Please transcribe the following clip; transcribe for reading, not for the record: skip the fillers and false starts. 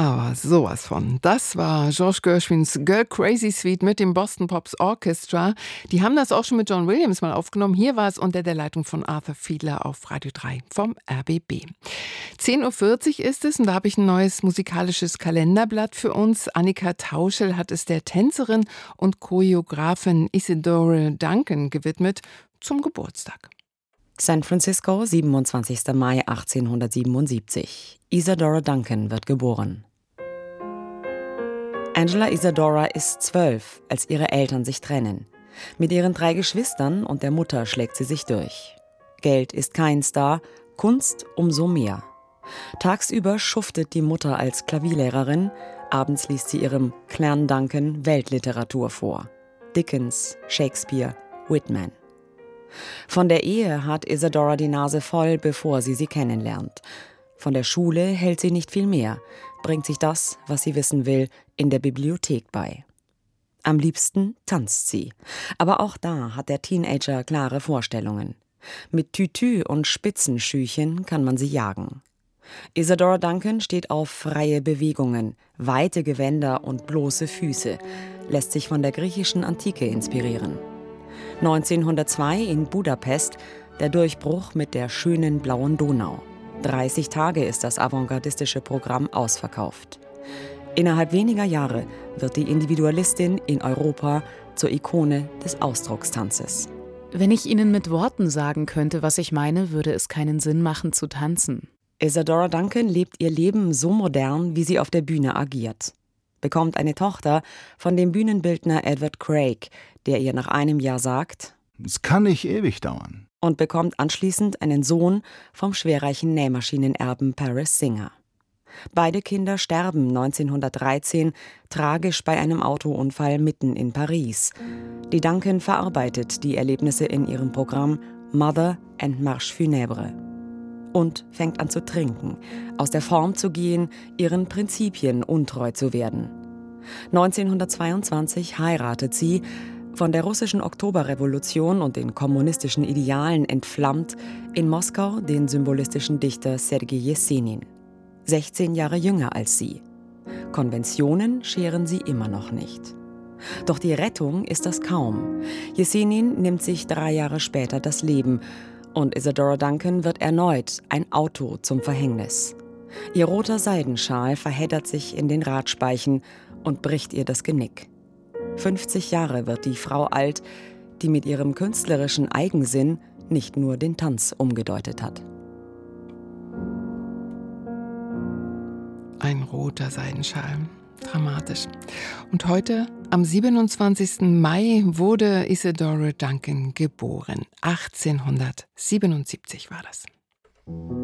Aber sowas von. Das war George Gershwins Girl Crazy Suite mit dem Boston Pops Orchestra. Die haben das auch schon mit John Williams mal aufgenommen. Hier war es unter der Leitung von Arthur Fiedler auf Radio 3 vom RBB. 10:40 Uhr ist es und da habe ich ein neues musikalisches Kalenderblatt für uns. Annika Tauschel hat es der Tänzerin und Choreografin Isadora Duncan gewidmet zum Geburtstag. San Francisco, 27. Mai 1877. Isadora Duncan wird geboren. Angela Isadora ist 12, als ihre Eltern sich trennen. Mit ihren 3 Geschwistern und der Mutter schlägt sie sich durch. Geld ist keins da, Kunst umso mehr. Tagsüber schuftet die Mutter als Klavierlehrerin, abends liest sie ihrem Clan Duncan Weltliteratur vor. Dickens, Shakespeare, Whitman. Von der Ehe hat Isadora die Nase voll, bevor sie kennenlernt. Von der Schule hält sie nicht viel mehr, bringt sich das, was sie wissen will, in der Bibliothek bei. Am liebsten tanzt sie. Aber auch da hat der Teenager klare Vorstellungen. Mit Tütü und Spitzenschüchen kann man sie jagen. Isadora Duncan steht auf freie Bewegungen, weite Gewänder und bloße Füße, lässt sich von der griechischen Antike inspirieren. 1902 in Budapest der Durchbruch mit der schönen blauen Donau. 30 Tage ist das avantgardistische Programm ausverkauft. Innerhalb weniger Jahre wird die Individualistin in Europa zur Ikone des Ausdruckstanzes. Wenn ich Ihnen mit Worten sagen könnte, was ich meine, würde es keinen Sinn machen zu tanzen. Isadora Duncan lebt ihr Leben so modern, wie sie auf der Bühne agiert. Bekommt eine Tochter von dem Bühnenbildner Edward Craig, der ihr nach einem Jahr sagt: Es kann nicht ewig dauern. Und bekommt anschließend einen Sohn vom schwerreichen Nähmaschinenerben Paris Singer. Beide Kinder sterben 1913 tragisch bei einem Autounfall mitten in Paris. Die Duncan verarbeitet die Erlebnisse in ihrem Programm Mother and Marche Funèbre. Und fängt an zu trinken, aus der Form zu gehen, ihren Prinzipien untreu zu werden. 1922 heiratet sie, von der russischen Oktoberrevolution und den kommunistischen Idealen entflammt, in Moskau den symbolistischen Dichter Sergei Jesenin. 16 Jahre jünger als sie. Konventionen scheren sie immer noch nicht. Doch die Rettung ist das kaum. Jesenin nimmt sich 3 Jahre später das Leben und Isadora Duncan wird erneut ein Auto zum Verhängnis. Ihr roter Seidenschal verheddert sich in den Radspeichen und bricht ihr das Genick. 50 Jahre wird die Frau alt, die mit ihrem künstlerischen Eigensinn nicht nur den Tanz umgedeutet hat. Ein roter Seidenschal. Dramatisch. Und heute, am 27. Mai, wurde Isadora Duncan geboren. 1877 war das.